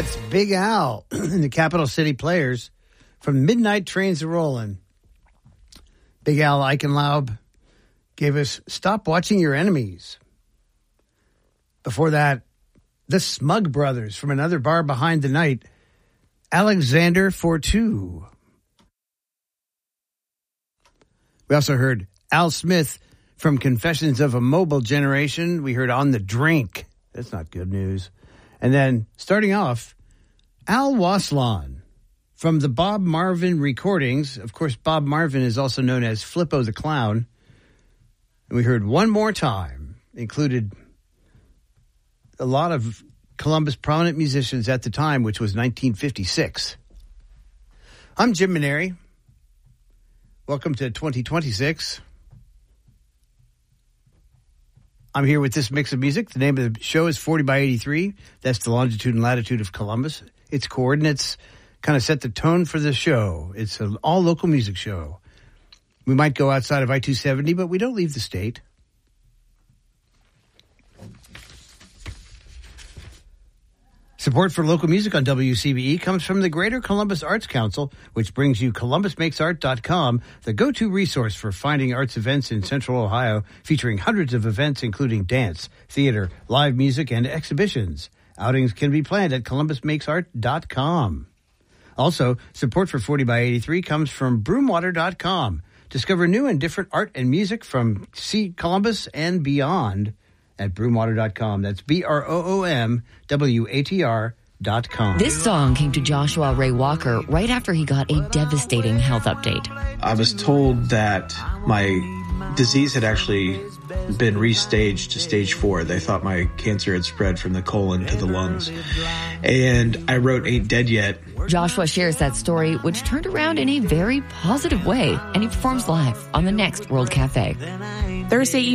That's Big Al and the Capital City Players from Midnight Trains A-Rollin'. Big Al Eichenlaub gave us Stop Watching Your Enemies. Before that, the Smug Brothers from Another Bar Behind the Night, Alexander Fortu. We also heard Al Smith from Confessions of a Mobile Generation. We heard On the Drink. That's not good news. And then, starting off, Al Waslan from the Bob Marvin recordings. Of course, Bob Marvin is also known as Flippo the Clown. And we heard One More Time. Included a lot of Columbus prominent musicians at the time, which was 1956. I'm Jim Maneri. Welcome to 2026. I'm here with this mix of music. The name of the show is 40 by 83. That's the longitude and latitude of Columbus. Its coordinates kind of set the tone for the show. It's an all-local music show. We might go outside of I-270, but we don't leave the state. Support for local music on WCBE comes from the Greater Columbus Arts Council, which brings you ColumbusMakesArt.com, the go-to resource for finding arts events in Central Ohio, featuring hundreds of events including dance, theater, live music, and exhibitions. Outings can be planned at ColumbusMakesArt.com. Also, support for 40 by 83 comes from Broomwater.com. Discover new and different art and music from Columbus and beyond at Broomwater.com. That's BROOMWATR.com. This song came to Joshua Ray Walker right after he got a devastating health update. I was told that my disease had actually been restaged to stage 4. They thought my cancer had spread from the colon to the lungs. And I wrote Ain't Dead Yet. Joshua shares that story, which turned around in a very positive way, and he performs live on the next World Cafe. Thursday